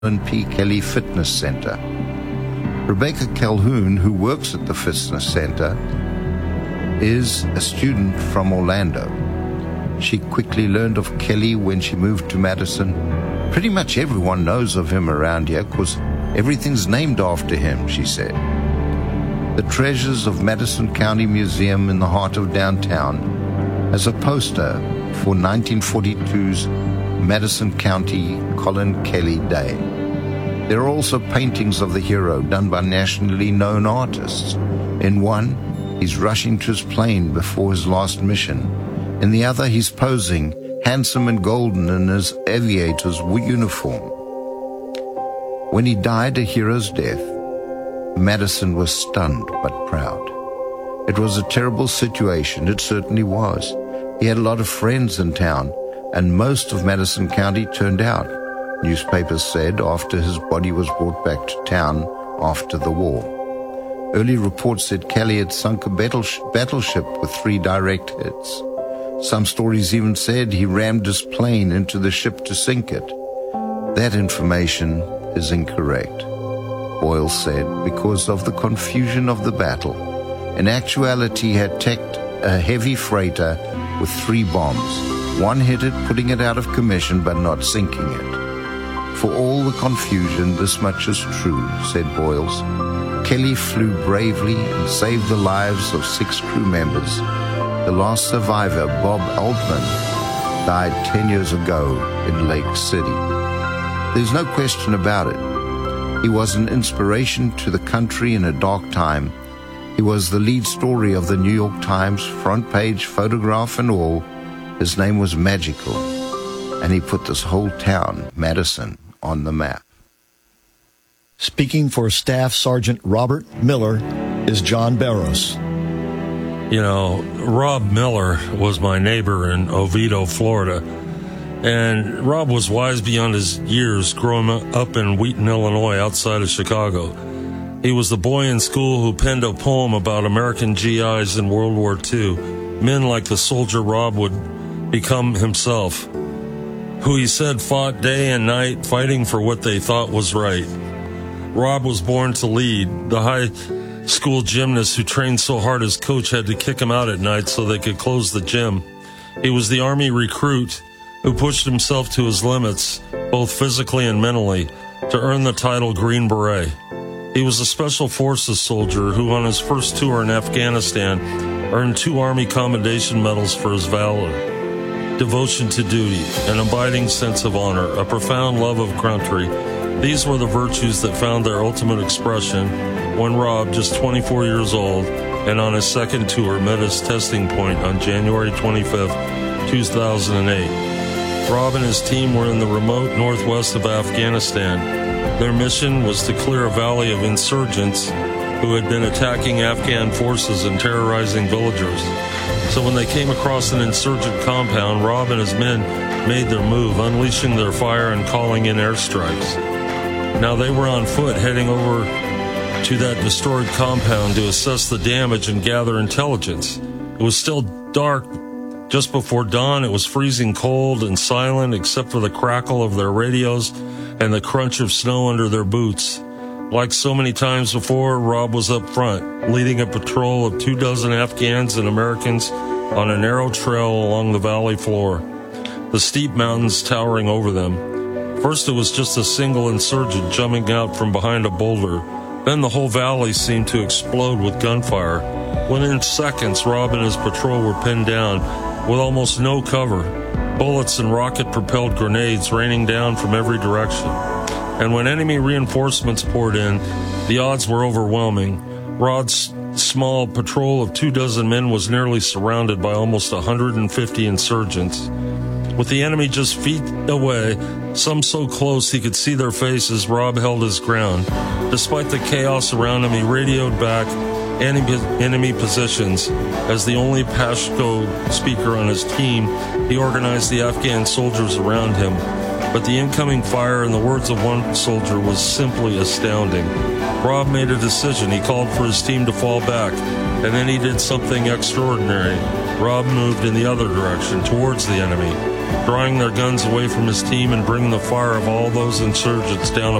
P. Kelly Fitness Center. Rebecca Calhoun, who works at the fitness center, is a student from Orlando. She quickly learned of Kelly when she moved to Madison. Pretty much everyone knows of him around here because everything's named after him, she said. The Treasures of Madison County Museum in the heart of downtown has a poster for 1942's Madison County Colin Kelly Day. There are also paintings of the hero done by nationally known artists. In one, he's rushing to his plane before his last mission. In the other, he's posing, handsome and golden in his aviator's uniform. When he died a hero's death, Madison was stunned but proud. It was a terrible situation, it certainly was. He had a lot of friends in town, and most of Madison County turned out, newspapers said, after his body was brought back to town after the war. Early reports said Kelly had sunk a battleship with 3 direct hits. Some stories even said he rammed his plane into the ship to sink it. That information is incorrect, Boyle said, because of the confusion of the battle. In actuality, he had attacked a heavy freighter with 3 bombs. One hit it, putting it out of commission, but not sinking it. For all the confusion, this much is true, said Boyles. Kelly flew bravely and saved the lives of 6 crew members. The last survivor, Bob Altman, died 10 years ago in Lake City. There's no question about it. He was an inspiration to the country in a dark time. He was the lead story of the New York Times, front page, photograph and all. His name was magical, and he put this whole town, Madison, on the map. Speaking for Staff Sergeant Robert Miller is John Barros. You know, Rob Miller was my neighbor in Oviedo, Florida. And Rob was wise beyond his years growing up in Wheaton, Illinois, outside of Chicago. He was the boy in school who penned a poem about American GIs in World War II, men like the soldier Rob would become himself, who he said fought day and night fighting for what they thought was right. Rob was born to lead. The high school gymnast who trained so hard his coach had to kick him out at night so they could close the gym. He was the Army recruit who pushed himself to his limits, both physically and mentally, to earn the title Green Beret. He was a Special Forces soldier who, on his first tour in Afghanistan, earned 2 Army Commendation Medals for his valor, devotion to duty, an abiding sense of honor, a profound love of country. These were the virtues that found their ultimate expression when Rob, just 24 years old, and on his second tour, met his testing point on January 25th, 2008. Rob and his team were in the remote northwest of Afghanistan. Their mission was to clear a valley of insurgents who had been attacking Afghan forces and terrorizing villagers. So when they came across an insurgent compound, Rob and his men made their move, unleashing their fire and calling in airstrikes. Now they were on foot, heading over to that destroyed compound to assess the damage and gather intelligence. It was still dark. Just before dawn, it was freezing cold and silent except for the crackle of their radios and the crunch of snow under their boots. Like so many times before, Rob was up front, leading a patrol of 24 Afghans and Americans on a narrow trail along the valley floor, the steep mountains towering over them. First, it was just a single insurgent jumping out from behind a boulder. Then the whole valley seemed to explode with gunfire. Within seconds, Rob and his patrol were pinned down with almost no cover, bullets and rocket-propelled grenades raining down from every direction. And when enemy reinforcements poured in, the odds were overwhelming. Rob's small patrol of 24 men was nearly surrounded by almost 150 insurgents. With the enemy just feet away, some so close he could see their faces, Rob held his ground. Despite the chaos around him, he radioed back enemy positions. As the only Pashto speaker on his team, he organized the Afghan soldiers around him. But the incoming fire, in the words of one soldier, was simply astounding. Rob made a decision. He called for his team to fall back, and then he did something extraordinary. Rob moved in the other direction, towards the enemy. drawing their guns away from his team and bringing the fire of all those insurgents down